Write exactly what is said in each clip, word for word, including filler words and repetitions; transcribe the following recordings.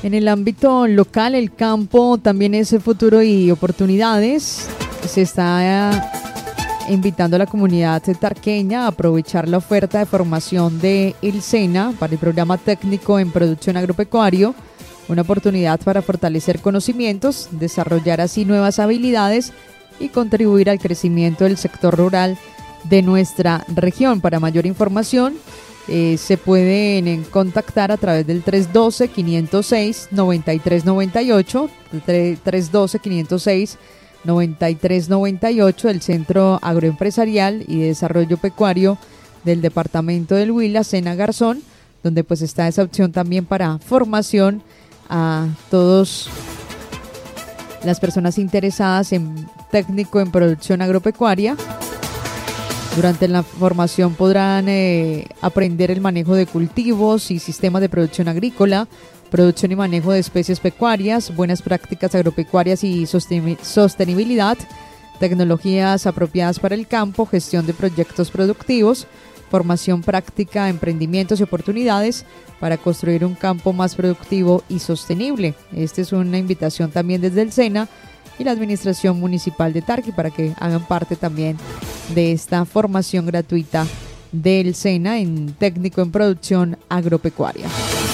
En el ámbito local, el campo también es el futuro y oportunidades. Se está invitando a la comunidad tarqueña a aprovechar la oferta de formación de el SENA para el programa técnico en producción agropecuario, una oportunidad para fortalecer conocimientos, desarrollar así nuevas habilidades y contribuir al crecimiento del sector rural de nuestra región. Para mayor información, eh, se pueden contactar a través del tres uno dos, cinco cero seis, nueve tres nueve ocho, tres uno dos, cinco cero seis, nueve tres nueve ocho, del Centro Agroempresarial y de Desarrollo Pecuario del Departamento del Huila, SENA Garzón, donde pues está esa opción también para formación a todas las personas interesadas en técnico en producción agropecuaria. Durante la formación podrán eh, aprender el manejo de cultivos y sistemas de producción agrícola, producción y manejo de especies pecuarias, buenas prácticas agropecuarias y sostenibilidad, tecnologías apropiadas para el campo, gestión de proyectos productivos, formación práctica, emprendimientos y oportunidades para construir un campo más productivo y sostenible. Esta es una invitación también desde el SENA y la Administración Municipal de Tarqui para que hagan parte también de esta formación gratuita del SENA en técnico en producción agropecuaria.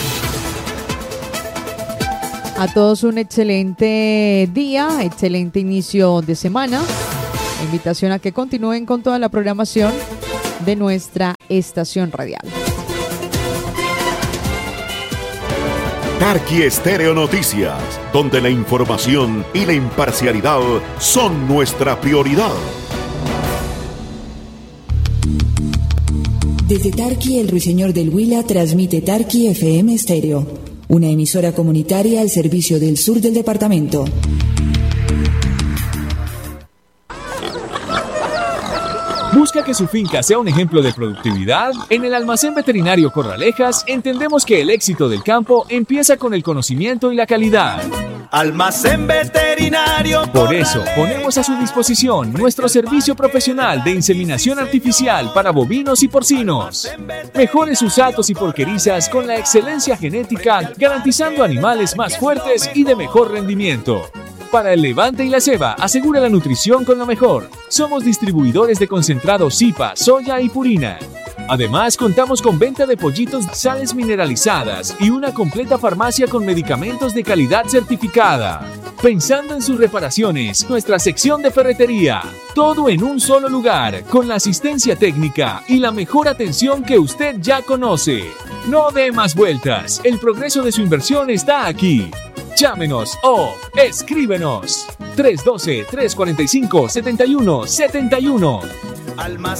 A todos un excelente día, excelente inicio de semana. La invitación a que continúen con toda la programación de nuestra estación radial. Tarqui Estéreo Noticias, donde la información y la imparcialidad son nuestra prioridad. Desde Tarqui, el Ruiseñor del Huila transmite Tarqui F M Estéreo, una emisora comunitaria al servicio del sur del departamento. ¿Busca que su finca sea un ejemplo de productividad? En el Almacén Veterinario Corralejas entendemos que el éxito del campo empieza con el conocimiento y la calidad. Almacén Veterinario Corralejas. Por eso, ponemos a su disposición nuestro servicio profesional de inseminación artificial para bovinos y porcinos. Mejore sus atos y porquerizas con la excelencia genética, garantizando animales más fuertes y de mejor rendimiento. Para el levante y la ceba, asegura la nutrición con lo mejor. Somos distribuidores de concentrados Zipa, soya y purina. Además, contamos con venta de pollitos, sales mineralizadas y una completa farmacia con medicamentos de calidad certificada. Pensando en sus reparaciones, nuestra sección de ferretería. Todo en un solo lugar, con la asistencia técnica y la mejor atención que usted ya conoce. No dé más vueltas, el progreso de su inversión está aquí. Llámenos o escríbenos tres uno dos, tres cuatro cinco, siete uno siete uno. Almacén